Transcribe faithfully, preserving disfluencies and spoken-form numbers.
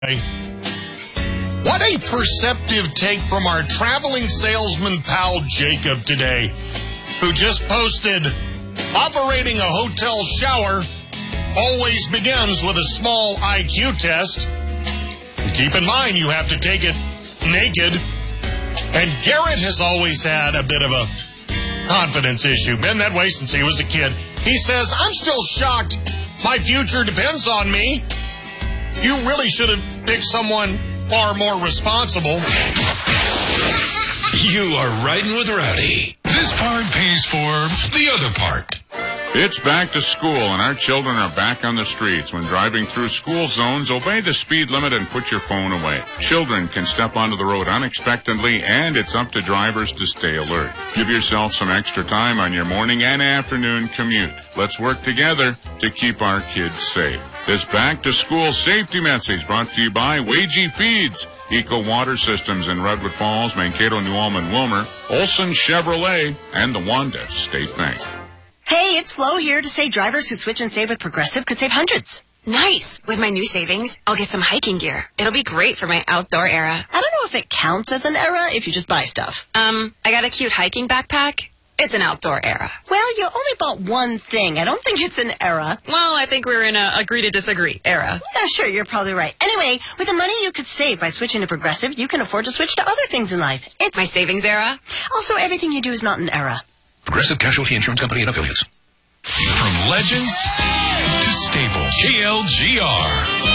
What a perceptive take from our traveling salesman pal Jacob today, who just posted, operating a hotel shower always begins with a small I Q test. And keep in mind, you have to take it naked. And Garrett has always had a bit of a confidence issue. Been that way since he was a kid. He says, I'm still shocked. My future depends on me. You really should have picked someone far more responsible. You are riding with Rowdy. This part pays for the other part. It's back to school, and our children are back on the streets. When driving through school zones, obey the speed limit and put your phone away. Children can step onto the road unexpectedly, and it's up to drivers to stay alert. Give yourself some extra time on your morning and afternoon commute. Let's work together to keep our kids safe. This back-to-school safety message brought to you by Wagey Feeds, Eco Water Systems in Redwood Falls, Mankato, New Ulm, Wilmer, Olson Chevrolet, and the Wanda State Bank. Hey, it's Flo here to say drivers who switch and save with Progressive could save hundreds. Nice! With my new savings, I'll get some hiking gear. It'll be great for my outdoor era. I don't know if it counts as an era if you just buy stuff. Um, I got a cute hiking backpack. It's an outdoor era. Well, you only bought one thing. I don't think it's an era. Well, I think we're in a agree to disagree era. Yeah, sure, you're probably right. Anyway, with the money you could save by switching to Progressive, you can afford to switch to other things in life. It's my savings era. Also, everything you do is not an era. Progressive Casualty Insurance Company and affiliates. From legends to staples, K L G R.